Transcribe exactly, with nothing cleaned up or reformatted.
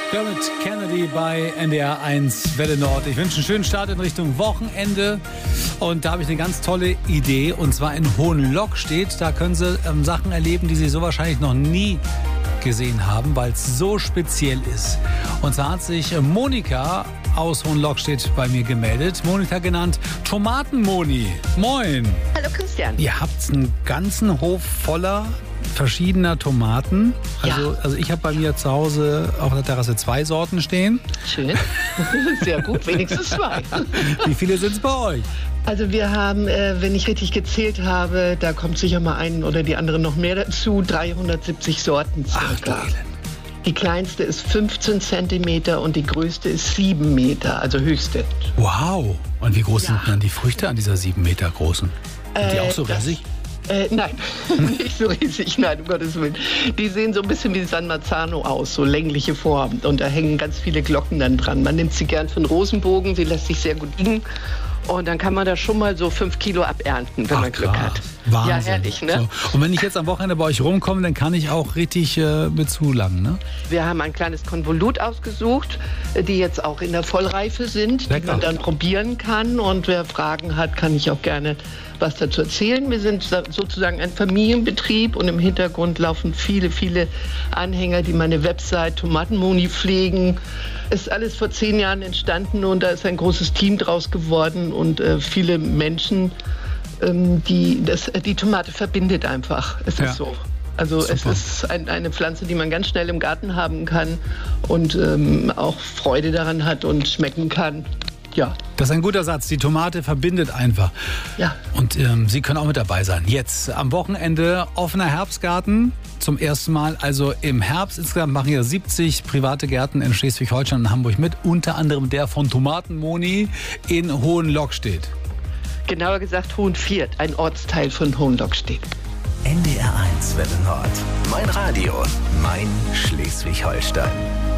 Dermot Kennedy bei N D R eins Welle Nord. Ich wünsche einen schönen Start in Richtung Wochenende. Und da habe ich eine ganz tolle Idee. Und zwar in Hohenlockstedt. Da können Sie ähm, Sachen erleben, die Sie so wahrscheinlich noch nie gesehen haben, weil es so speziell ist. Und zwar hat sich äh, Monika aus Hohenlockstedt bei mir gemeldet. Monika genannt Tomatenmoni. Moin. Hallo Christian. Ihr habt einen ganzen Hof voller verschiedener Tomaten. Also, Ja. also ich habe bei mir zu Hause auf der Terrasse zwei Sorten stehen. Schön. Sehr gut, wenigstens zwei. Wie viele sind es bei euch? Also wir haben, äh, wenn ich richtig gezählt habe, da kommt sicher mal ein oder die andere noch mehr dazu, dreihundertsiebzig Sorten Ach du circa. Elend. Die kleinste ist fünfzehn Zentimeter und die größte ist sieben Meter, also höchste. Wow. Und wie groß Ja. sind dann die Früchte an dieser sieben Meter großen? Sind die Äh, auch so das- riesig? Äh, nein, nicht so riesig, nein, um Gottes Willen. Die sehen so ein bisschen wie San Marzano aus, so längliche Form. Und da hängen ganz viele Glocken dann dran. Man nimmt sie gern für einen Rosenbogen, sie lässt sich sehr gut liegen. Und dann kann man da schon mal so fünf Kilo abernten, wenn Ach, man Glück krass. hat. Wahnsinn. Ja, herrlich, ne? So. Und wenn ich jetzt am Wochenende bei euch rumkomme, dann kann ich auch richtig äh, mit zulangen, ne? Wir haben ein kleines Konvolut ausgesucht, die jetzt auch in der Vollreife sind, die Lecker. man dann probieren kann. Und wer Fragen hat, kann ich auch gerne was dazu erzählen. Wir sind so- sozusagen ein Familienbetrieb und im Hintergrund laufen viele, viele Anhänger, die meine Website Tomatenmoni pflegen. Ist alles vor zehn Jahren entstanden und da ist ein großes Team draus geworden und äh, viele Menschen, ähm, die das, die Tomate verbindet einfach. Es Ja. ist so. Also es Super. ist ein, eine Pflanze, die man ganz schnell im Garten haben kann und ähm, auch Freude daran hat und schmecken kann. Ja, Das ist ein guter Satz. Die Tomate verbindet einfach. ja. Und ähm, Sie können auch mit dabei sein. Jetzt am Wochenende offener Herbstgarten zum ersten Mal. Also im Herbst insgesamt machen hier siebzig private Gärten in Schleswig-Holstein und Hamburg mit. Unter anderem der von Tomatenmoni in Hohenlockstedt. Genauer gesagt Hohenviert, ein Ortsteil von Hohenlockstedt. N D R eins Welle Nord. Mein Radio, mein Schleswig-Holstein.